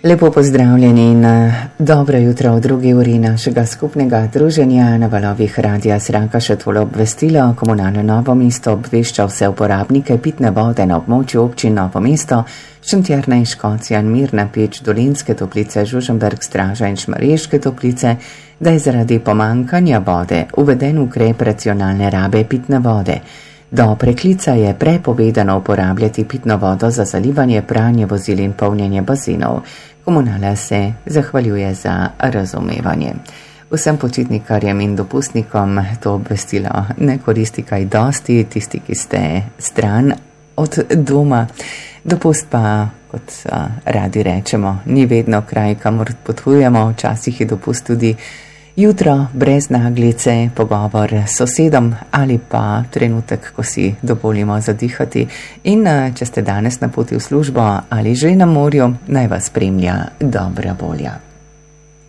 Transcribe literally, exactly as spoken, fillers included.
Lepo pozdravljeni in dobro jutro v drugi uri našega skupnega druženja na valovih Radia Sraka. Še tole obvestilo: Komunalno Novo mesto obvešča vse uporabnike pitne vode na območju občin Novo mesto, Šentjernej, Škocjan, Mirna, Peč, Dolenjske Toplice, Žužemberk, Straža in Šmarješke Toplice, da je zaradi pomankanja vode uveden ukrep racionalne rabe pitne vode. Do preklica je prepovedano uporabljati pitno vodo za zalivanje, pranje vozil in polnjenje bazenov. Komunala se zahvaljuje za razumevanje. Vsem počitnikarjem in dopustnikom to obvestilo ne koristi kaj dosti, tisti, ki ste stran od doma. Dopust pa, kot radi rečemo, ni vedno kraj, kamor potujemo. Včasih je dopust tudi jutro brez naglice, pogovor s sosedom ali pa trenutek, ko si dovolimo zadihati. In če ste danes na poti v službo ali že na morju, naj vas spremlja dobra volja.